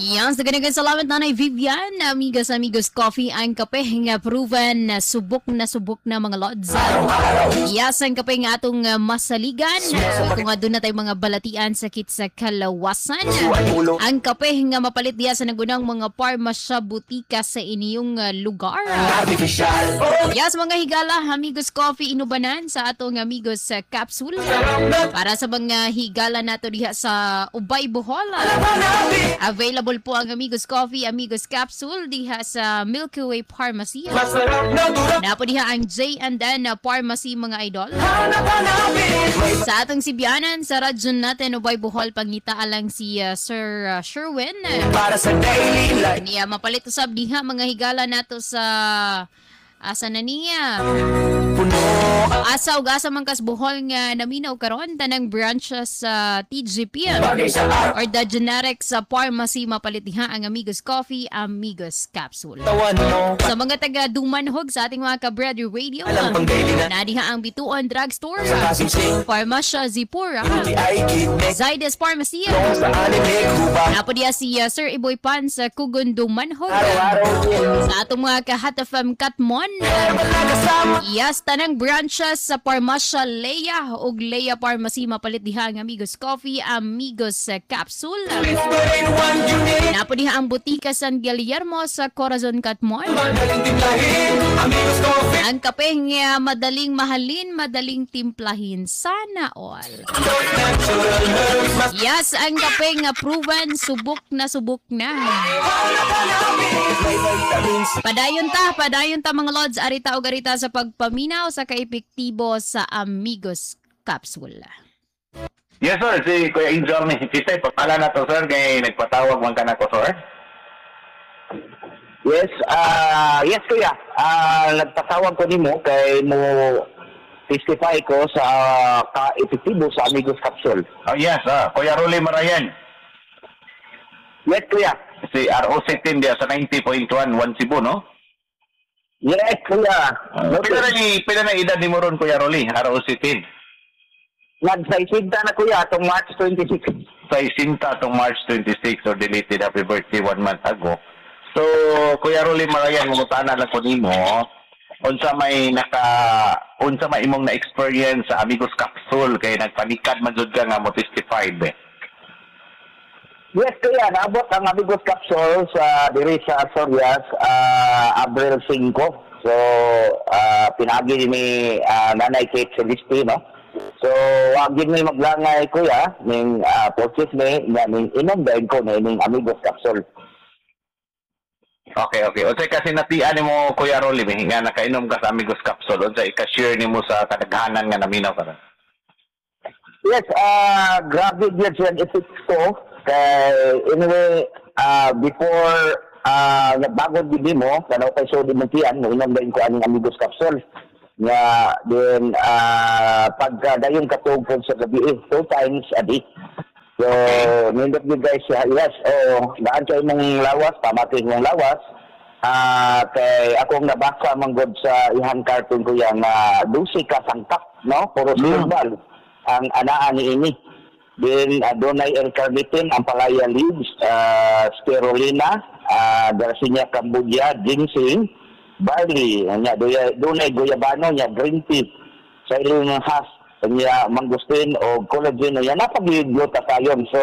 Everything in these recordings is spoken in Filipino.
Yes, daghang salamat Nanay Vivian. Amigos Coffee ang kape nga proven na subok na mga lods. Yes, ang kape nga atong masaligan. Kung doon na tayo mga balatian sakit sa kalawasan. Ang kape nga mapalit diya sa nagunang mga parmasya butika sa inyong lugar. Yes, mga higala, Amigos Coffee inubanan sa atong Amigos Capsule. Para sa mga higala nato diha sa Ubay, Bohol. Available po ang Amigos Coffee, Amigos Capsule diha sa Milky Way Pharmacy. Napo diha ang J&N Pharmacy mga idol. Sa atong Sibianan, sa radyon natin Ubay Bohol, pangita lang si Sir Sherwin. Niya mapalit usab diha mga higala nato sa asa na niya. Asa ug asa man kas Bohol nga naminaw karon tanang branches sa TGP or the generics sa pharmacy mapalit diha ang Amigos Coffee, Amigos Capsule. Sa mga taga Dumanhog sa ating mga ka-Brother Radio, na diha ang Bituon Drugstore, Pharmacia Zipura, Zaides Pharmacy. Napo diha si Sir Iboy Pan sa Kugon Dumanhog. Sa atong mga ka-Hot FM Katmon, yes, tanang branches sa Pharmacia Leia ug Leia Pharmacy mapalit diha ang Amigos Coffee, Amigos Capsule. Napo diha ang Butika San Guillermo sa Corazon Katmon. Ang kape nga madaling mahalin, madaling timplahin, sana all. Yes, ang kape nga proven subok na. Padayon ta mga lods, arita o garita sa pagpaminaw sa kaepektibo sa Amigos Capsule. Yes sir, si Kuya Injor ni Pisay, papala na to sir, kaya nagpatawag man ka na ko sir. Yes kuya, nagpatawag ko nimo kay mo testify ko sa ka-epektibo sa Amigos Capsule. Oh yes, Kuya Rolly Marayan. Yes kuya. Si ROC team dia sa 90.1 Cebu, no? Yes kuya. Pila na edad ni mo ron Kuya Rolly, ROC team? Nagsaisinta na kuya itong March 26. Sa isinta itong March 26 or deleted happy birthday 1 month ago. So, Kuya Rolly Marayan, mumutana lang ko nimo, unsa may imong na-experience sa Amigos Capsule kay nagpanikad man jud ka nga mo testified eh. Yes kuya, naabot ang Amigos Capsule sa diri sa Sorias Abril 5. So, pinagi ni Nanay Kate Celestino. So, wag gid may maglangay kuya ning purchase ning inom dayon ko ning Amigos Capsule. Okay. Unsay kasi natian nimo Kuya Rolly nga nakainom ka sa Amigos Capsule, unsay i-share nimo sa kadaghanan nga naminaw ka? Yes, grabe gyud siya effect ko. Kay anyway, before nagbago gid mo, kanaw kay so dimentian mo inom dayon ko aning Amigos Capsule. Nga then pagdayon katog sa gabi 2 times a day. So, nindot nyo guys, yes, daan kayo mong lawas, pamating mong lawas. Kay akong nabasa manggod sa ihang cartoon ko yung 12 ka sangkap, no? Puro herbal ang anaan ni ini. Then, donay L-carnitin, ampalaya leaves, spirulina, Garcinia cambogia, ginseng, barley, donay guyabano, green tea, sa ilong has, kanya mangustin o collagen yan napag-gluta sayon. So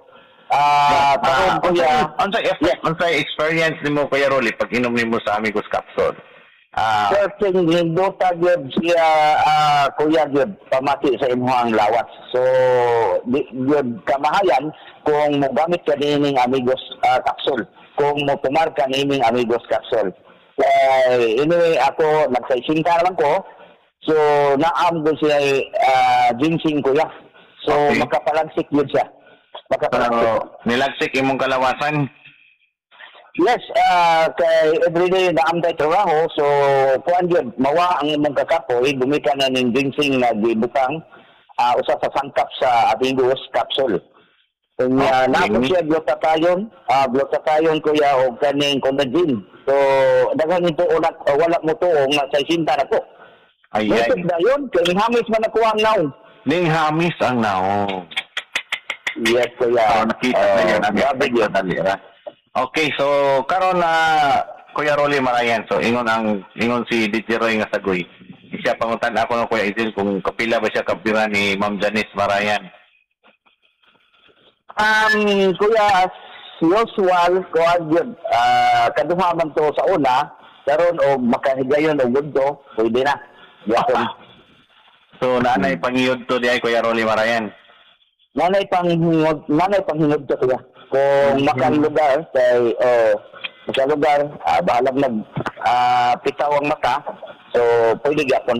unsay experience nimo Kuya Rolly pag inom nimo sa Amigos Capsule? Certain gluta gyud siya kuya gyud pamati sa imong lawas. So gyud kamahayan kung mogamit ka ning Amigos Capsule, kung mo tumar ka ning Amigos Capsule. Anyway, ako nagsaisinta lang ko. So, naam ko siya ginseng kuya. So, okay. Makapalagsik yun siya. Nilagsik imong kalawasan? Yes, kay everyday naam tayo trabaho. So, kuan yun, mawa ang imong kakapoy, gumita na ng ginseng na gibutang usa sa sangkap sa Amigos Capsule. Kung naam siya glutatayon kuya o kaning collagen. So, daghang ito wala mo to o nga sa isinta na ko. Ay. Dayon, kay ning hamis man ako ang naong. Ning hamis ang naong. Yes, kuya. Nakita na yun. Grabe yun, Alira. Okay, so karon na Kuya Rolly Marayan. So ingon si DJ Roy nga sagoy. Siya pangutan ako ng Kuya Izil kung kapila ba siya kapira ni Ma'am Janice Marayan. Kuya, as usual, kaduha man to sa una, karon o makahigayon o gusto, pwede na. Yapon. So naanay pangiyod to di ay Kuya Rolly Marayan. Nanay panghingod to kuya. Kung makalugar, kay, makalugar, bahalag pitaw ang mata, so pwede yapon.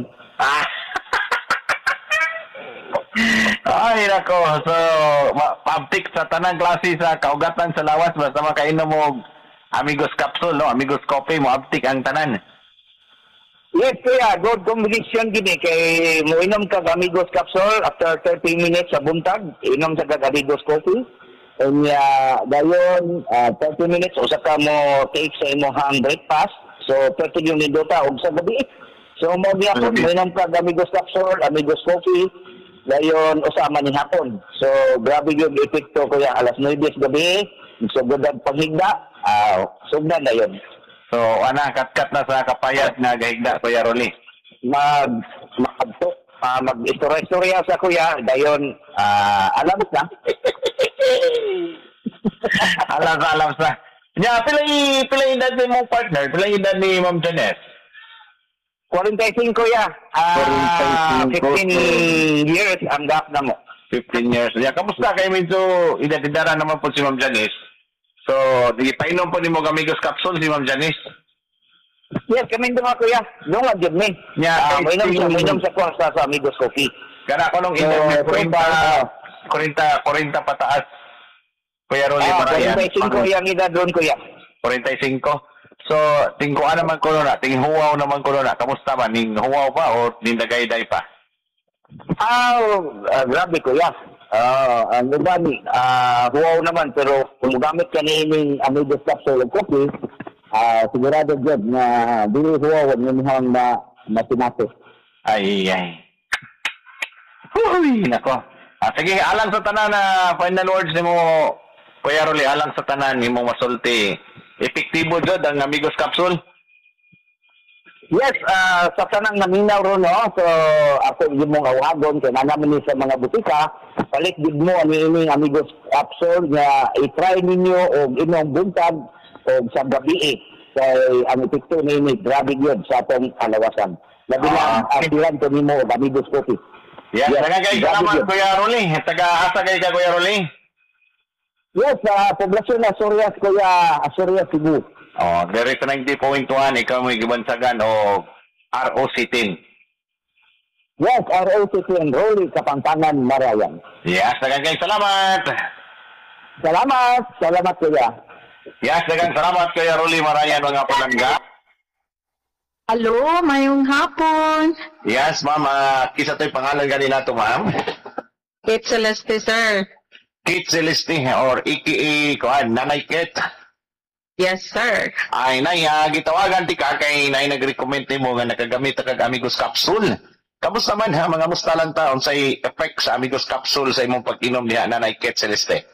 Ay, nako. So, pabtik sa tanang klase sa kaugatan sa lawas basta makainom mo Amigos Capsule, no? Amigos Coffee mo, abtik ang tanan. Yes, kuya. Good combination gini. Kay muinom ka Amigos Capsule after 30 minutes sa buntag. Inom sa Amigos Coffee. And dayon, 30 minutes, usa ka mo take sa imong breakfast. So, 30 yung minuta og sa gabi. So, mo gihapon, muinom ka Amigos Capsule, Amigos Coffee. Dayon, usama ni hapon. So, grabe yung epekto kuya. Alas 9 gabi, sugod ang paghigda, sugdan na yun. So, kat-kat na sa kapayat na gahigda, Kuya Rolly. Mag-istorya sa kuya, dayon, alam na. alam sa. Nya, pila edad ni mong partner? Pila edad ni Ma'am Janice? 45 kuya. 15 years ang gap na mo. 15 years. Ya, kamusta kayo medyo idadidara naman po si Ma'am Janice? So, di painom po ni mo Amigos Capsule si Ma'am Janice? Yes, kami doon kuya. Doon nga dyan ni. Mainom sa kwarsa sa Amigos Coffee. Kana ko nung interview, 40 pataas. Kuya Rolly Marayan. 45 yung edad doon kuya. 45. So, tingkuan naman ko na, tinghuwaw naman ko na. Kamusta ba? Ning huwaw pa o ning dagay-day pa? Grabe kuya. Ang gani, huwaw naman, pero kung gamit ka ni ining Amigos Capsule Coffee, sigurado dyan na dili huwaw ang inyong matinapos. Ay. Uy, nako. Sige, alang sa tanan na final words ni mo, Kuya Rolly, alang sa tanan ni mo masulti. Epektibo jud ang Amigos Capsule? Yes, sa tanang naminaw ro no. So ako yung mong awagon kay naman ni sa mga butika, palit gid mo ani ining Amigos Capsule nga i-try ninyo og inyong buntag og sa gabi kay ang epekto ni grabe gyud sa atong kalawasan. Labi na asilan to nimo og Amigos Coffee. Yes, kay salamat Kuya Rolly. Taga-asa kay Kuya Rolly? Yes, poblasyon na Sorias, kuya, Sorias, Cebu. There is 90.1, ikaw may gibansagan o ROC10. Yes, ROC10, Rolly, Kapampangan, Marayan. Yes, dagang salamat. Salamat kuya. Yes, dagang salamat Kuya Rolly Marayan, mga palangga. Hello, mayong hapon. Yes, ma'am. Kisa to'y pangalan kanina to, ma'am? Kate Celeste, sir. Kate Celeste or aka Nanay Kate. Yes, sir. Ay, nay, gitawagan ti ka kay nay nag-recommend mo nga nakagamit kag Amigos Capsule. Kamusta man ha, mga musta lang taon sa effect sa Amigos Capsule sa imong pag-inom niya, Nanay Kate Celeste?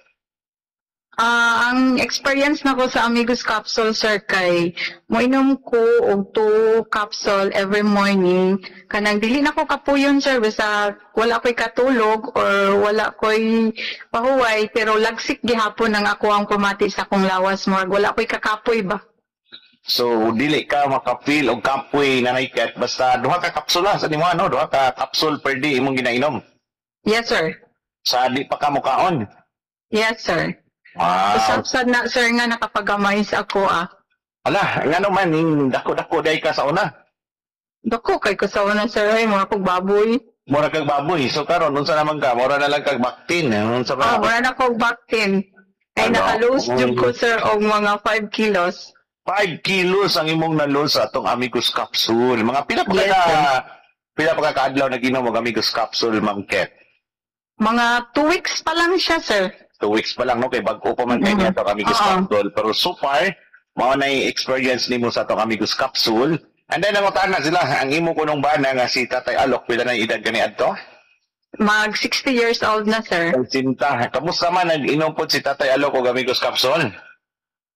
Ang experience na ko sa Amigos Capsule, sir, kay moinom ko og 2 capsule every morning. Kanang dili na ko kapuyon, sir, basta wala ko'y katulog or wala ko'y pahuway, pero lagsik gihapon ang ako ang pumati sa akong lawas mo. Wala ko'y kakapoy ba? So, dili ka makapil og kapoy, Nanay Kate, basta duha ka kapsula sa nimo, ano? Duha ka capsule per day imong ginainom. Yes, sir. Sa di pa ka mukaon. Yes, sir. Wow. Usap na, sir, nga nakapagamay sa ako, Ala, nga naman, dako-dako day ka sa una. Dako, kay ko sa una, sir, ay mga kong baboy. Mura kag baboy. So karon unsa naman ka? Mura na lang kag baktin. Unsa ba? Wala na kong baktin. Ay, Ano? naka-lose jud ko, sir, og mga 5 kilos. 5 kilos ang imong na-lose sa atong Amigos Capsule. Mga pila pa Yes, pila pa ka kaadlaw naginom og Amigos Capsule, Ma'am Ket? Mga 2 weeks pa lang siya, sir. 2 weeks pa lang, no? Kay bago pa man kay Mhm. atong Amigos Oo. Capsule. Pero so far, mao na yung experience nimo sa atong Amigos Capsule. And then, nangutaan na sila, ang imo kunong bana nga si Tatay Alok, pila na yung edad gani adto? Mag 60 years old na, sir. Sinta, kamusta man nag-inom po si Tatay Alok og Amigos Capsule?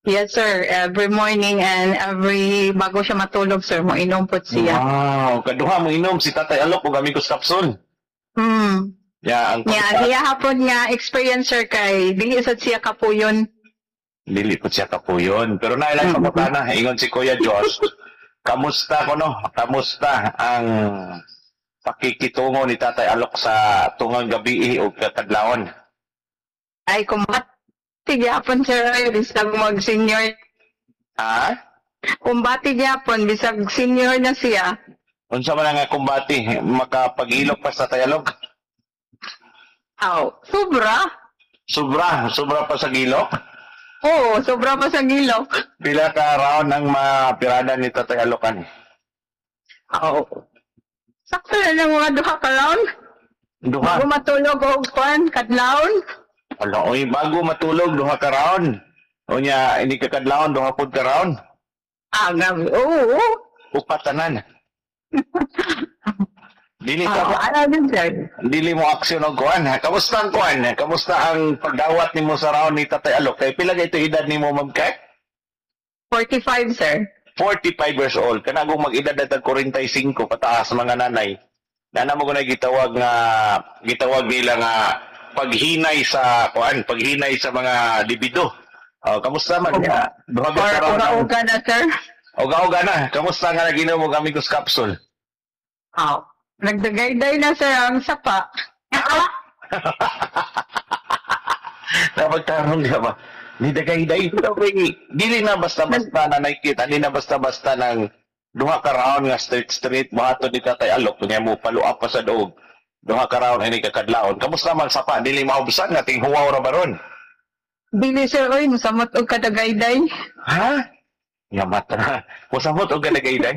Yes, sir. Every morning and bago siya matulog, sir, mainom po siya. Wow, kaduha mo inom si Tatay Alok ug Amigos Capsule. Ya, ang Iya hapon nga experience, sir, kay dili sad siya kapuyon. dili po siya kapuyon. Pero nailang pangutana, ingon si Kuya Josh, kamusta Kamusta ang pakikitungo ni Tatay Alok sa tungang gabi o katadlawon? Ay, kumbati gyapon, sir, bisag mag-senior. Ha? Kumbati gyapon, bisag senior na siya. Unsa man nga kumbati, makapag-ilok pa sa Tatay Alok? Aw, sobra. Sobra pa sa gilok? Oo, sobra pa sa gilok. Pila ka round ang mapirada ni Tatay Alokan? Aw. Sakto na lang mga duha ka round. Duha? Bago matulog o kwan, kadlawon. Ala, oy, bago matulog, duha ka round. O niya, hindi ka kadlawon, duha pod ka round. Gabi. Oo. Upatanan. Dili ka, Ano din, sir? dili mo aksyon og kuan. Kamusta ang kuan? Kamusta ang pagdawat nimo sa round ni Tatay Alok? Kay pila ito edad nimo, Ma'am Kay? 45, sir. 45 years old. Kanagong mag-edad at 45 pataas mga nanay. Nana mo ko na gitawag nila nga paghinay sa kuan, paghinay sa mga libido. Kamusta man? Duha ka Or round. uga-uga na, sir. Uga-uga na. Kamusta nga naginom mo Amigos Capsule? Aw. Nagdagayday na, sir, ang sapa. Napagtarong niya ba? Ni dagay-day. Dili na basta-basta na nakikita. Dili na basta-basta ng duha ka round nga straight bahato ni Tatay Alok. Kanya mo paluap pa sa doog. Duha ka round ay kakadlaon. Kamusta man sapa? Dili maubsan nga ting huwaw ra baron. Dili, sir, oy, musamot og kadagayday. Ha? Yamat na. Musamot o galagay-day?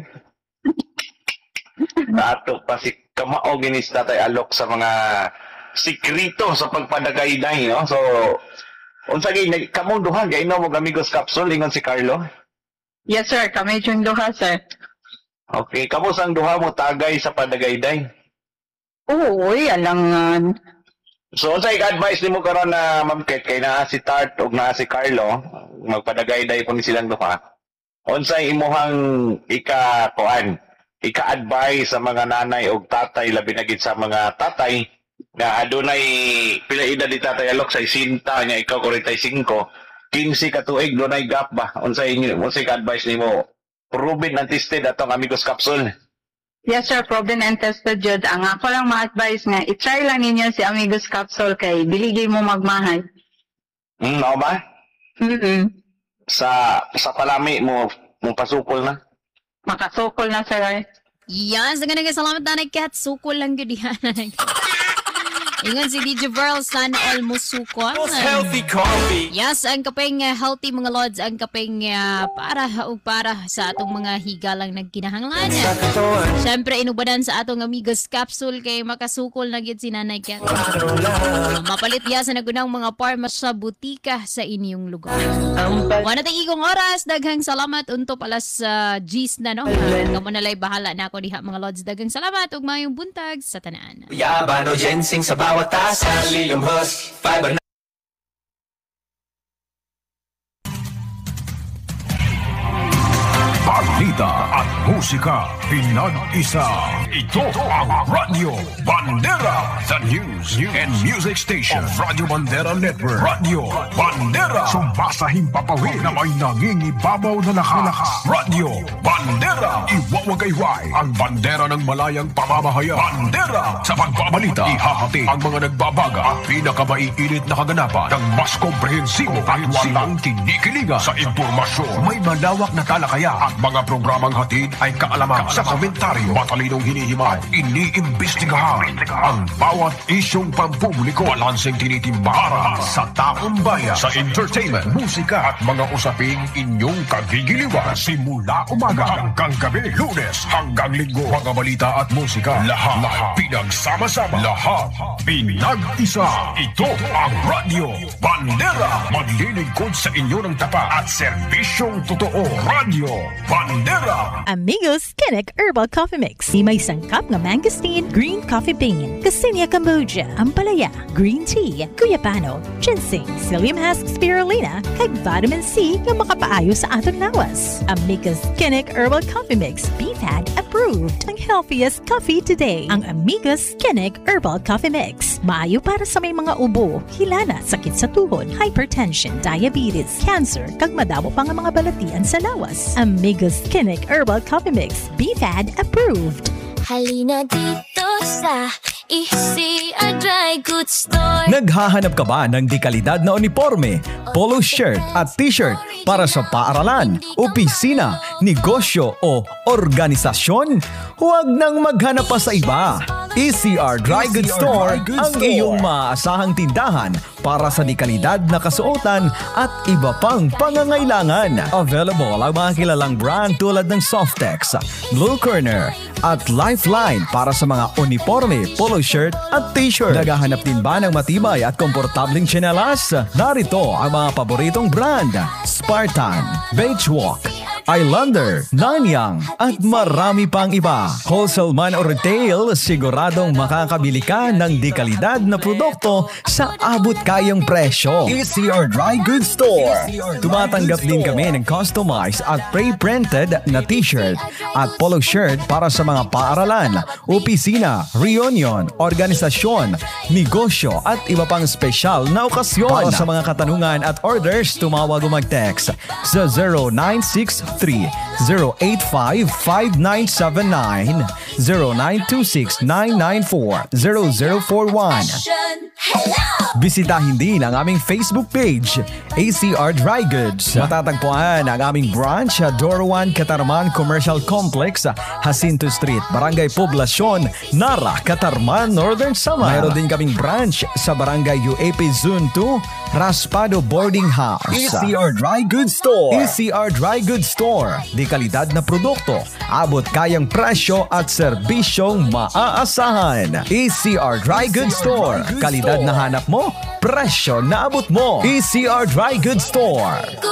Ato pa si kamao ginis Tatay Alok sa mga sikrito sa pagpadagay-day, no? So, unsa gay kamong duha gainom mo Amigos Capsule ingon si Carlo? Yes, sir, kami yung duha, sir. Okay, kamo sang duha mo tagay sa padagay-day? Oo, alangan. So, unsa i-advise nimo karon na Ma'am Ket kay naa si Tart ug naa si Carlo, magpadagay-day po ni silang duha. Unsay imuhang ika-advise sa mga nanay o tatay, labi na gid sa mga tatay na adunay pila edad ni Tatay Alok sa 60 niya, ikaw 45, 15 ka tuig, dunay gap ba? Unsay ka-advise nimo? Proven and tested atong Amigos Capsule. Yes, sir, proven and tested jud. Ang ako lang ma-advise nga, i-try lang ninyo si Amigos Capsule kay dili mo magmahal. Mao ba? Sa palami mo pasukol na? Makasukol na, sir. Yes, nga salamat nanay Kat. Sukol lang yun yan. Ingon si DJ Verl, sana all mo sukol. Healthy coffee. Yes, ang kapeng healthy mga lods, ang kapeng para sa atong mga higalang nagkinahanglan. Siyempre, inubadan sa atong Amigos Capsule kay makasukol na gid si Nanay Kat. Mapalit ya sa nagunang mga parma sa butika sa inyong lugar. Wala tayong igong oras, daghang salamat untop alas G's na, no? Kamo na lay bahala na ako diha mga lods. Daghang salamat ug mayong buntag sa tanan. Yabano ginseng sa bawat tasa, Lilium Husk, fiber na. Balita at musika, pinag-isa. Ito ang Radio Bandera, the news and music station of Radio Bandera Network. Radio Bandera, sumasahing papawid na may nangingibabaw na lakas. Radio Bandera, iwawagayway ang bandera ng malayang pamamahayag. Bandera, sa pagbabalita, ihahati ang mga nagbabaga at pinakamaiinit na kaganapan ng mas komprehensibo at walang kinikiligan sa impormasyon. May malawak na talakayan at mga programang hatid ay kaalaman sa komentaryo. Matalinong hinihimay, iniimbestigahan ang bawat isyong pampubliko. Balanseng tinitimba para sa taong bayan. Sa entertainment, musika at mga usaping inyong kagigiliwan. Simula umaga hanggang gabi, Lunes hanggang Linggo. Mga balita at musika, lahat pinagsama-sama. Lahat pinag-isa. Ito ang Radio Bandera. Maglilingkod sa inyo ng tapat at serbisyong totoo. Radio Bandera. Bandera. Amigos Kinnick Herbal Coffee Mix. Di may sangkap nga mangosteen, green coffee bean, Cassinia Cambogia, Ampalaya, green tea, Cuyapano, ginseng, psyllium husk spirulina, kag vitamin C nga makapaayo sa atong lawas. Amigos Kinnick Herbal Coffee Mix, BFAD approved. Ang healthiest coffee today. Ang Amigos Kinnick Herbal Coffee Mix. Maayo para sa may mga ubo, hilana, sakit sa tuhod, hypertension, diabetes, cancer, kag madamo pa nga mga balatian sa lawas. Amigos Kinnick Herbal Coffee Mix, BFAD approved. Halina dito sa ECR Dry Goods Store. Naghahanap ka ba ng dekalidad na uniforme, polo shirt at t-shirt para sa paaralan, opisina, negosyo o organisasyon? Huwag nang maghanap pa sa iba. ECR Dry Goods Store ang iyong maaasahang tindahan para sa dekalidad na kasuotan at iba pang pangangailangan. Available ang mga kilalang brand tulad ng Softex, Blue Corner at Lifeline para sa mga uniforme, polo shirt at t-shirt. Naghahanap din ba ng matibay at komportabling tsinelas? Narito ang mga paboritong brand: Spartan, Beachwalk, Islander, Nanyang at marami pang iba. Wholesale man o retail, siguradong makakabili ka ng dekalidad na produkto sa abot kayang presyo. ECR Dry Goods Store. Tumatanggap din kami ng customized at pre-printed na t-shirt at polo shirt para sa mga paaralan, opisina, reunion, organisasyon, negosyo at iba pang espesyal na okasyon. Para sa mga katanungan at orders, tumawag o mag-text sa 0963-085-5979, 0926-994-0041. Bisitahin din ang aming Facebook page, ACR Dry Goods. Matatagpuan ang aming branch sa Dorawan Katarman Commercial Complex, Jacinto Street, Barangay Poblacion, Nara, Katarman, Northern Samar. Mayroon din kaming branch sa Barangay UAP Zone 2, Raspado Boarding House. ECR Dry Goods Store. ECR Dry Goods Store. Di kalidad na produkto, abot kayang presyo at serbisyong maaasahan. ECR Dry Goods Store. Kalidad na hanap mo, presyo na abot mo. ECR Dry Goods Store.